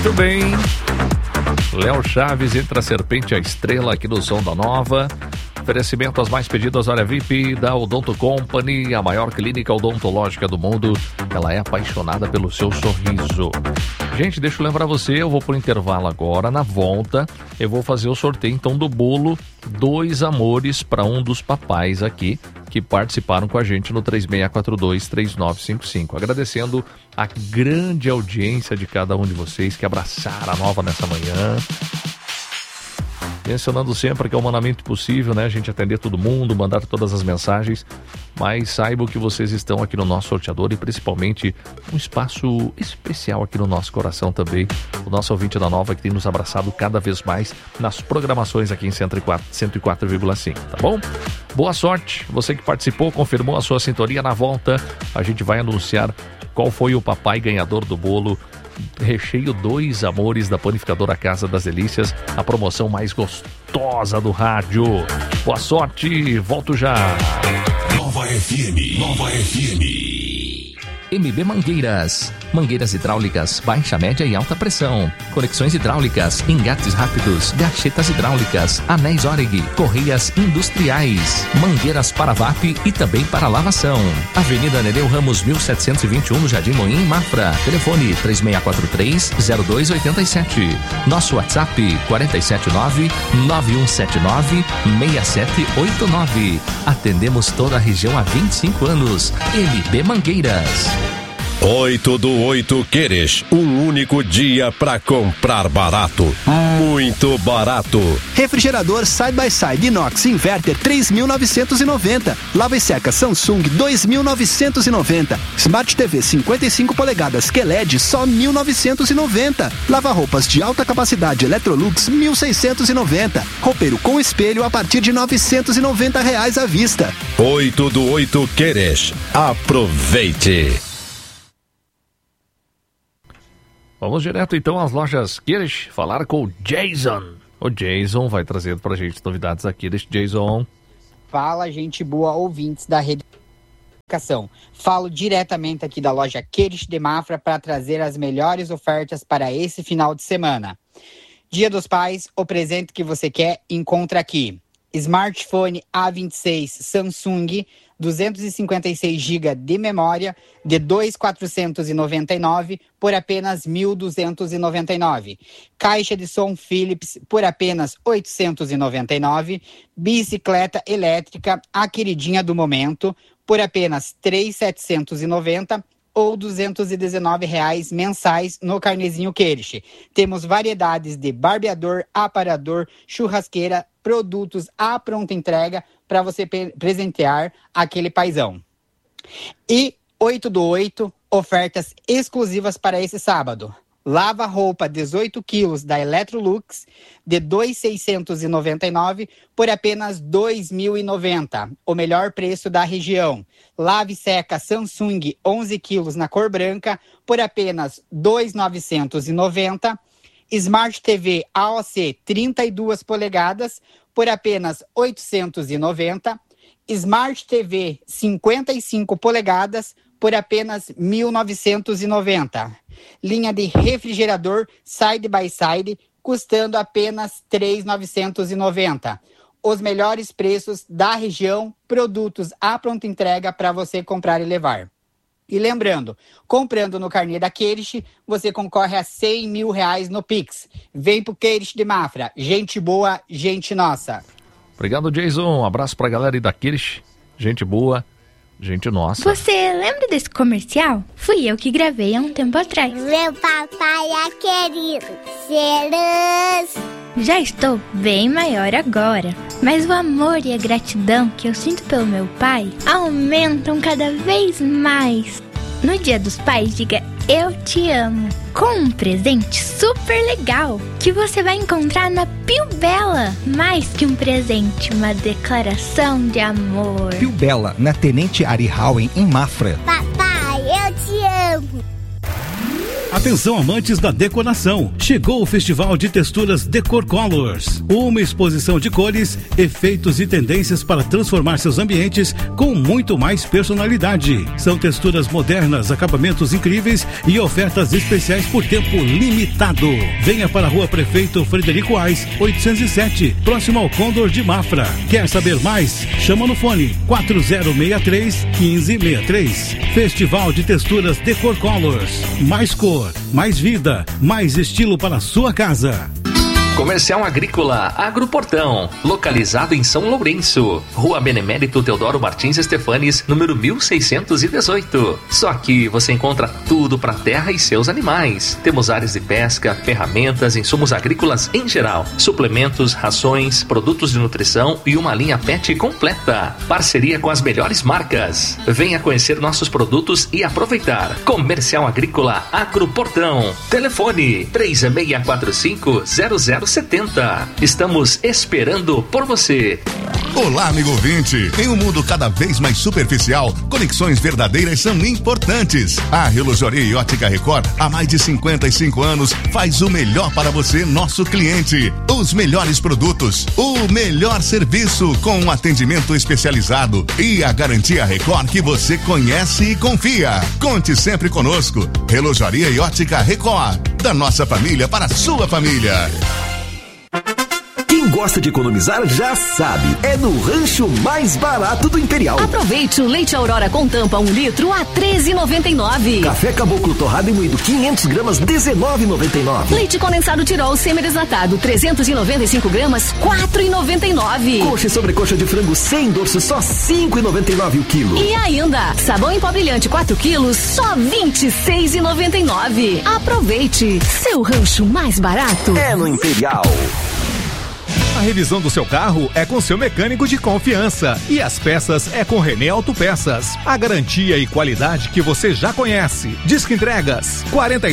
Muito bem. Léo Chaves, entre a serpente e a estrela aqui no Som da Nova. Oferecimento às mais pedidas, área VIP da Odonto Company, a maior clínica odontológica do mundo. Ela é apaixonada pelo seu sorriso. Gente, deixa eu lembrar você, eu vou pro intervalo agora. Na volta, eu vou fazer o sorteio então do bolo 2 amores para um dos papais aqui que participaram com a gente no 3642-3955. Agradecendo a grande audiência de cada um de vocês que abraçaram a Nova nessa manhã. Mencionando sempre que é humanamente possível, né? A gente atender todo mundo, mandar todas as mensagens, mas saibam que vocês estão aqui no nosso sorteador e principalmente um espaço especial aqui no nosso coração também. O nosso ouvinte da Nova que tem nos abraçado cada vez mais nas programações aqui em 104,5, tá bom? Boa sorte, você que participou, confirmou a sua sintonia. Na volta, a gente vai anunciar qual foi o papai ganhador do bolo recheio 2 amores da panificadora Casa das Delícias, a promoção mais gostosa do rádio. Boa sorte, volto já. Nova FM, Nova FM. MB Mangueiras. Mangueiras hidráulicas, baixa, média e alta pressão. Conexões hidráulicas, engates rápidos, gachetas hidráulicas, anéis Oreg, correias industriais. Mangueiras para VAP e também para lavação. Avenida Nereu Ramos, 1721, no Jardim Moinhos, Mafra. Telefone 3643-0287. Nosso WhatsApp 479-9179-6789. Atendemos toda a região há 25 anos. MB Mangueiras. 8 do 8 Queres, um único dia pra comprar barato, muito barato. Refrigerador Side by Side Inox Inverter 3.990. Lava e seca Samsung 2.990. Smart TV 55 polegadas QLED só 1.990. Lava roupas de alta capacidade Electrolux 1.690. Roupeiro com espelho a partir de R$990 à vista. 8 do 8 Queres, aproveite. Vamos direto então às lojas Queres, falar com o Jason. O Jason vai trazer pra gente novidades aqui deste Jason. Fala, gente boa, ouvintes da Rede Educação. Falo diretamente aqui da loja Queres de Mafra para trazer as melhores ofertas para esse final de semana. Dia dos Pais, o presente que você quer, encontra aqui. Smartphone A26 Samsung, 256 GB de memória, de 2.499 por apenas 1.299. Caixa de som Philips por apenas 899. Bicicleta elétrica, a queridinha do momento, por apenas 3.790 ou R$219 mensais no carnezinho Queres. Temos variedades de barbeador, aparador, churrasqueira, produtos à pronta entrega para você presentear aquele paizão. E 8 do 8, ofertas exclusivas para esse sábado. Lava-roupa 18 quilos da Electrolux de 2.699 por apenas 2.090, o melhor preço da região. Lave seca Samsung 11 quilos na cor branca por apenas 2.990. Smart TV AOC 32 polegadas por apenas 890. Smart TV 55 polegadas por apenas 1.990. Linha de refrigerador Side by Side custando apenas 3.990. Os melhores preços da região, produtos à pronta entrega para você comprar e levar. E lembrando, comprando no carnê da Queres, você concorre a R$100 mil no Pix. Vem pro Queres de Mafra. Gente boa, gente nossa. Obrigado, Jason. Um abraço pra galera aí da Queres. Gente boa, gente nossa. Você lembra desse comercial? Fui eu que gravei há um tempo atrás. Meu papai é querido. Serás? Já estou bem maior agora, mas o amor e a gratidão que eu sinto pelo meu pai aumentam cada vez mais. No Dia dos Pais, diga eu te amo, com um presente super legal que você vai encontrar na Pio Bela. Mais que um presente, uma declaração de amor. Pio Bela, na Tenente Ari Howen, em Mafra. Papai, eu te amo. Atenção, amantes da decoração. Chegou o Festival de Texturas Decor Colors. Uma exposição de cores, efeitos e tendências para transformar seus ambientes com muito mais personalidade. São texturas modernas, acabamentos incríveis e ofertas especiais por tempo limitado. Venha para a Rua Prefeito Frederico Ais, 807, próximo ao Condor de Mafra. Quer saber mais? Chama no fone 4063-1563. Festival de Texturas Decor Colors. Mais cor, mais vida, mais estilo para a sua casa. Comercial Agrícola Agroportão, localizado em São Lourenço, Rua Benemérito Teodoro Martins Estefanes, número 1618. Só aqui você encontra tudo para a terra e seus animais. Temos áreas de pesca, ferramentas, insumos agrícolas em geral, suplementos, rações, produtos de nutrição e uma linha pet completa. Parceria com as melhores marcas. Venha conhecer nossos produtos e aproveitar. Comercial Agrícola Agroportão. Telefone 3645-0070. Estamos esperando por você. Olá, amigo ouvinte. Em um mundo cada vez mais superficial, conexões verdadeiras são importantes. A Relojoaria e Ótica Record, há mais de 55 anos, faz o melhor para você, nosso cliente. Os melhores produtos, o melhor serviço com um atendimento especializado e a garantia Record que você conhece e confia. Conte sempre conosco. Relojoaria e Ótica Record, da nossa família para a sua família. Quem gosta de economizar já sabe, é no Rancho Mais Barato do Imperial. Aproveite o leite Aurora com tampa 1 litro a R$13,99. Café Caboclo torrado e moído 500 gramas R$19,99. Leite condensado Tirol semi-desnatado 395 gramas R$4,99. Coxa e sobrecoxa de frango sem dorso só R$5,99 o quilo. E ainda, sabão em pó brilhante 4 quilos só R$26,99. Aproveite, seu rancho mais barato é no Imperial. A revisão do seu carro é com seu mecânico de confiança e as peças é com René Autopeças. A garantia e qualidade que você já conhece. Disque entregas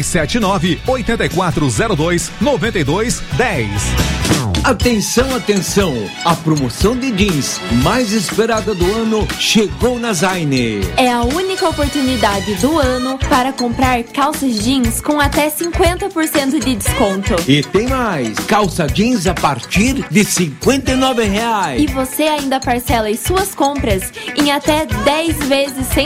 479-8402-9210. Atenção, atenção! A promoção de jeans mais esperada do ano chegou na Zaine. É a única oportunidade do ano para comprar calças jeans com até 50% de desconto. E tem mais! Calça jeans a partir de R$59. E você ainda parcela as suas compras em até 10 vezes sem